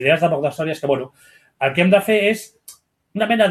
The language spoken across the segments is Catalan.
idees de Bloc d'Història és que, bueno, el que hem de fer és una mena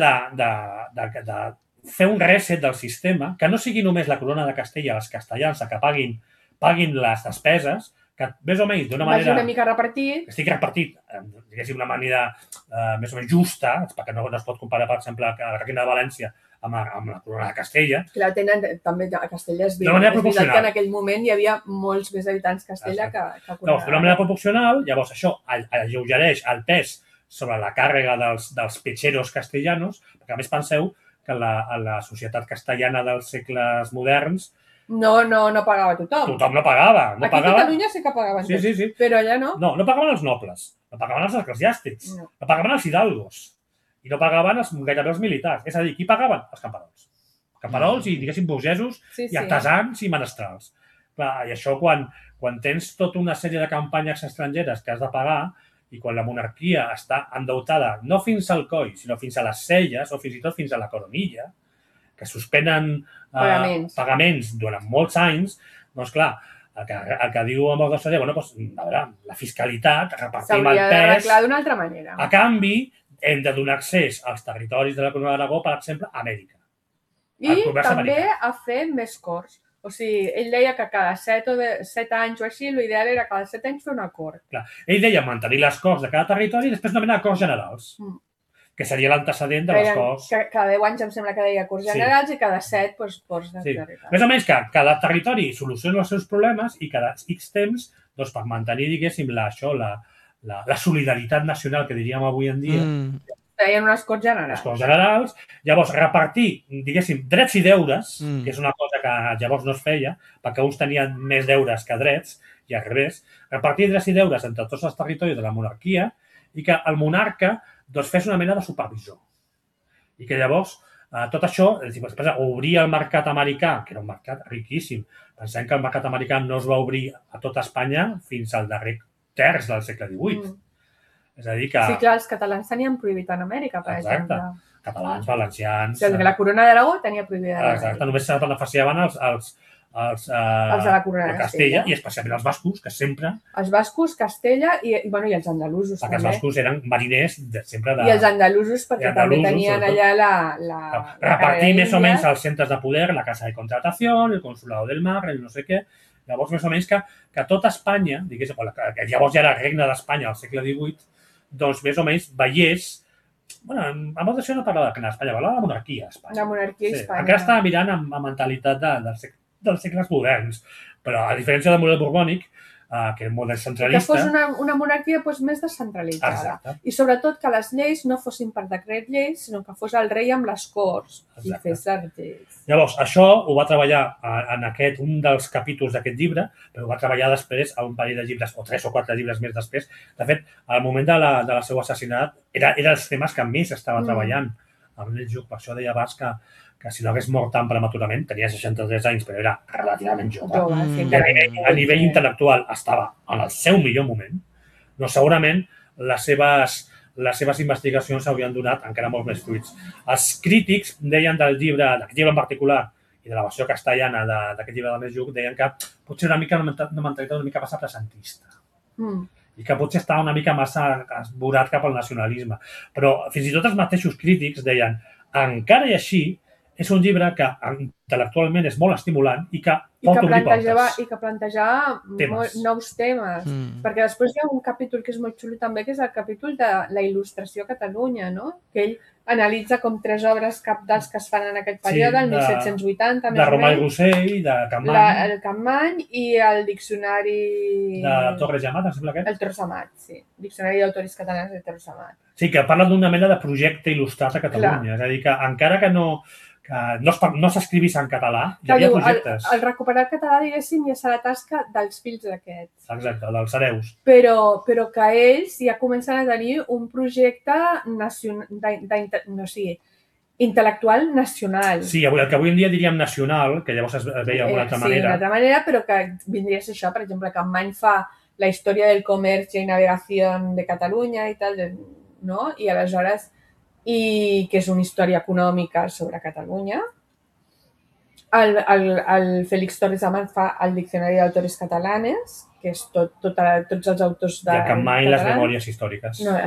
de fer un reset del sistema, que no sigui només la corona de Castella, els castellans, que paguin les despeses, que més o menys d'una manera... Vagi una mica repartit. Que estigui repartit, diguéssim, d'una manera més o menys justa, perquè no es pot comparar, per exemple, la Reina de València amb la corona de Castella. Clar, tenen també a Castella és de manera veritat proporcional. que en aquell moment hi havia molts més habitants Castella que corona. D'una manera proporcional, llavors això alleugereix el pes sobre la càrrega dels petxeros castellanos, perquè a més penseu que la societat castellana dels segles moderns no pagava tothom. Tothom no pagava. Aquí a Catalunya sí que pagaven tots, sí. Però allà no. No pagaven els nobles, no pagaven els eclesiàstics, no pagaven els hidalgos i no pagaven gairebé els militars. És a dir, qui pagaven? Els camperols. Camperols i, diguéssim, burgesos i artesans i menestrals. Clar, i això quan tens tota una sèrie de campanyes estrangeres que has de pagar i quan la monarquia està endeutada no fins al coll, sinó fins a les celles o fins i tot fins a la coronilla, que suspenen pagaments durant molts anys, doncs clar, el que diu amb el Bloc d'Història, bueno, a veure, la fiscalitat, repartim el pes... S'hauria d'arreglar d'una altra manera. A canvi, hem de donar accés als territoris de la Corona d'Aragó, per exemple, a Amèrica. I també a fer més corts. O sigui, ell deia que cada 7 anys o així, l'ideal era cada 7 anys fer una cort. Clar, ell deia mantenir les corts de cada territori i després una mena de corts generals. Que seria l'antecedent de les corts. Cada 10 anys em sembla que deia corts generals i cada 7 corts de territori. Més o menys que cada territori soluciona els seus problemes i cada X temps, doncs, per mantenir, diguéssim, la solidaritat nacional que diríem avui en dia. Deien unes corts generals. Les corts generals. Llavors, repartir, diguéssim, drets i deures, que és una cosa que llavors no es feia, perquè uns tenien més deures que drets, i al revés. Repartir drets i deures entre tots els territoris de la monarquia i que el monarca doncs fes una mena de supervisor. I que llavors tot això, obrir el mercat americà, que era un mercat riquíssim. Pensem que el mercat americà no es va obrir a tota Espanya fins al darrer terç del segle XVIII. És a dir que... Sí, clar, els catalans tenien prohibit en Amèrica, per exemple. Catalans, valencians... La corona d'Aragó tenia prohibida. Exacte, només se beneficiaven els de la corona de Castella i especialment els bascos, que sempre... Els bascos, Castella i els andalusos. Perquè els bascos eren mariners sempre de... I els andalusos perquè també tenien allà la... Repartir més o menys els centres de poder, la Casa de Contratación, el Consulado del Mar, el no sé què... Llavors, més o menys que tota Espanya, diguéssim, que llavors ja era el regne d'Espanya al segle XVIII, doncs més o menys veiés... Bueno, a molt d'això no parlava de Espanya, parlava de la monarquia a Espanya. La monarquia a Espanya. Encara estava mirant amb mentalitat dels segles moderns, però a diferència del model borbònic, que és molt descentralista... Que fos una monarquia més descentralitzada. I sobretot que les lleis no fossin per decret lleis, sinó que fos el rei amb les corts i fes les lleis. Llavors, això ho va treballar en un dels capítols d'aquest llibre, però ho va treballar després a un parell de llibres, o 3 o 4 llibres més després. De fet, al moment de la seu assassinat, eren els temes que més estava treballant amb el Lluc. Per això deia abans que si no hagués mort tan prematurament, tenia 63 anys, però era relativament jove. A nivell intel·lectual estava en el seu millor moment. No, segurament les seves investigacions s'haurien donat encara molt més fruits. Els crítics deien d'aquest llibre en particular i de la versió castellana d'aquest llibre del Lluc, deien que potser una mentalitat una mica massa presentista. I que potser estava una mica massa esborat cap al nacionalisme. Però fins i tot els mateixos crítics deien encara i així és un llibre que intel·lectualment és molt estimulant i que pot obrir portes. I que plantejava nous temes. Perquè després hi ha un capítol que és molt xulo també, que és el capítol de la il·lustració a Catalunya, no? Que ell analitza com 3 obres cabdals que es fan en aquest període, el 1780, de Romà i Rossell, de Capmany. El Capmany i el diccionari... De Torres i Amat, em sembla aquest? El Torres i Amat, sí. Diccionari d'autoris catalans de Torres i Amat. Sí, que parla d'una mena de projecte il·lustrat a Catalunya. És a dir, que encara que no s'escrivís en català, hi havia projectes. El recuperar el català, diguéssim, ja serà tasca dels fills d'aquests. Exacte, dels hereus. Però que ells ja comencen a tenir un projecte intel·lectual nacional. Sí, el que avui en dia diríem nacional, que llavors es veia d'una altra manera. Sí, d'una altra manera, però que vindria a ser això. Per exemple, Capmany fa la història del comerç i navegació de Catalunya i tal, no? I aleshores... i que és una història econòmica sobre Catalunya. El Félix Torres Amat fa el Diccionari d'autores catalanes, que és tots els autors de... I a Capmany les memòries històriques. No,